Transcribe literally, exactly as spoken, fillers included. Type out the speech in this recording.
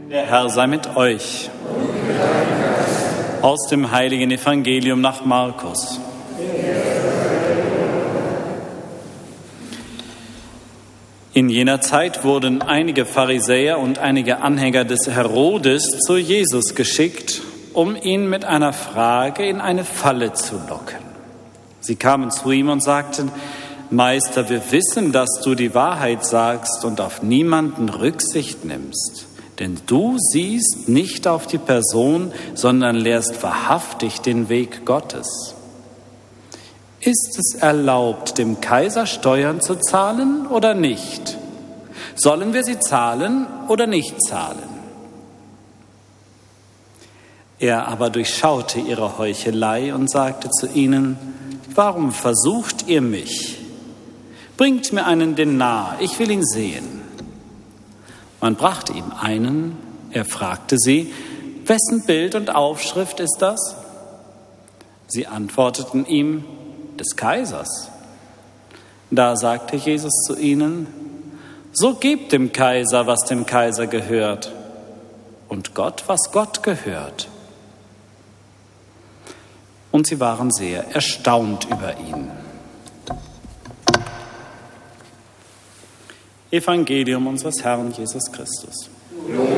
Der Herr sei mit euch. Aus dem heiligen Evangelium nach Markus. In jener Zeit wurden einige Pharisäer und einige Anhänger des Herodes zu Jesus geschickt, um ihn mit einer Frage in eine Falle zu locken. Sie kamen zu ihm und sagten: Meister, wir wissen, dass du die Wahrheit sagst und auf niemanden Rücksicht nimmst. Denn du siehst nicht auf die Person, sondern lehrst wahrhaftig den Weg Gottes. Ist es erlaubt, dem Kaiser Steuern zu zahlen oder nicht? Sollen wir sie zahlen oder nicht zahlen? Er aber durchschaute ihre Heuchelei und sagte zu ihnen: Warum versucht ihr mich? Bringt mir einen Denar, ich will ihn sehen. Man brachte ihm einen, er fragte sie: Wessen Bild und Aufschrift ist das? Sie antworteten ihm: Des Kaisers. Da sagte Jesus zu ihnen: So gebt dem Kaiser, was dem Kaiser gehört, und Gott, was Gott gehört. Und sie waren sehr erstaunt über ihn. Evangelium unseres Herrn Jesus Christus.